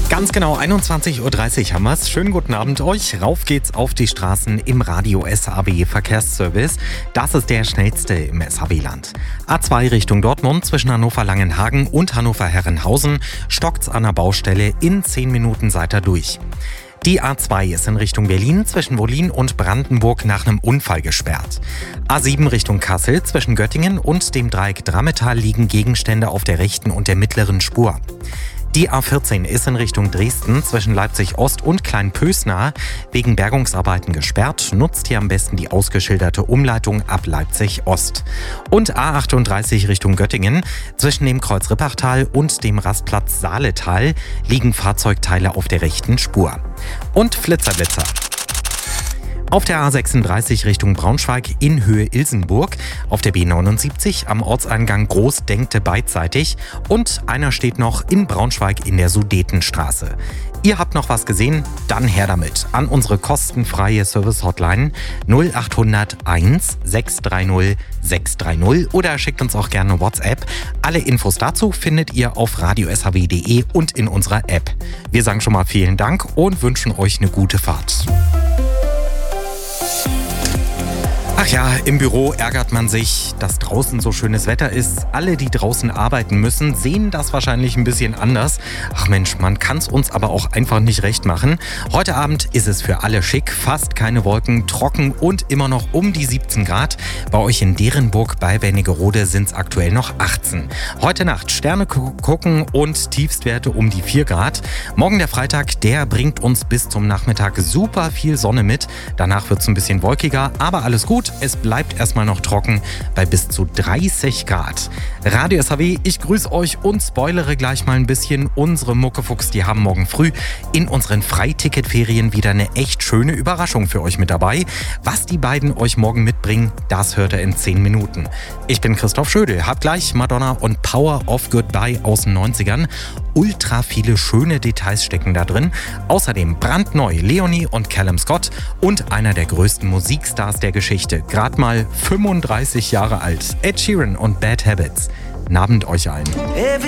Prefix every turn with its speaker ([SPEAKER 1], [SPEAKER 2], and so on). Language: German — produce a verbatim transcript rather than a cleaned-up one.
[SPEAKER 1] Ganz genau einundzwanzig Uhr dreißig haben wir's. Schönen guten Abend euch. Rauf geht's auf die Straßen im Radio S H B Verkehrsservice. Das ist der schnellste im S H B-Land. A zwei Richtung Dortmund zwischen Hannover-Langenhagen und Hannover-Herrenhausen stockt's an der Baustelle. In zehn Minuten seid ihr durch. Die A zwei ist in Richtung Berlin zwischen Wollin und Brandenburg nach einem Unfall gesperrt. A sieben Richtung Kassel zwischen Göttingen und dem Dreieck Drammetal liegen Gegenstände auf der rechten und der mittleren Spur. Die A vierzehn ist in Richtung Dresden zwischen Leipzig-Ost und Kleinpösna wegen Bergungsarbeiten gesperrt. Nutzt hier am besten die ausgeschilderte Umleitung ab Leipzig-Ost. Und A achtunddreißig Richtung Göttingen zwischen dem Kreuz Rippachtal und dem Rastplatz Saaletal liegen Fahrzeugteile auf der rechten Spur. Und Flitzerblitzer. Auf der A sechsunddreißig Richtung Braunschweig in Höhe Ilsenburg, auf der B neunundsiebzig am Ortseingang Großdenkte beidseitig und einer steht noch in Braunschweig in der Sudetenstraße. Ihr habt noch was gesehen? Dann her damit an unsere kostenfreie Service-Hotline null acht null null eins sechs drei null sechs drei null oder schickt uns auch gerne WhatsApp. Alle Infos dazu findet ihr auf radio s h w punkt d e und in unserer App. Wir sagen schon mal vielen Dank und wünschen euch eine gute Fahrt. Ach ja, im Büro ärgert man sich, dass draußen so schönes Wetter ist. Alle, die draußen arbeiten müssen, sehen das wahrscheinlich ein bisschen anders. Ach Mensch, man kann es uns aber auch einfach nicht recht machen. Heute Abend ist es für alle schick, fast keine Wolken, trocken und immer noch um die siebzehn Grad. Bei euch in Derenburg bei Wernigerode sind es aktuell noch achtzehn. Heute Nacht Sterne gucken und Tiefstwerte um die vier Grad. Morgen der Freitag, der bringt uns bis zum Nachmittag super viel Sonne mit. Danach wird es ein bisschen wolkiger, aber alles gut. Es bleibt erstmal noch trocken bei bis zu dreißig Grad. Radio S H W, ich grüße euch und spoilere gleich mal ein bisschen. Unsere Muckefuchs, die haben morgen früh in unseren Freiticketferien wieder eine echt schöne Überraschung für euch mit dabei. Was die beiden euch morgen mitbringen, das hört ihr in zehn Minuten. Ich bin Christoph Schödel, hab gleich Madonna und Power of Goodbye aus den neunzigern. Ultra viele schöne Details stecken da drin. Außerdem brandneu Leonie und Callum Scott und einer der größten Musikstars der Geschichte. Gerade mal fünfunddreißig Jahre alt. Ed Sheeran und Bad Habits. Abend euch allen.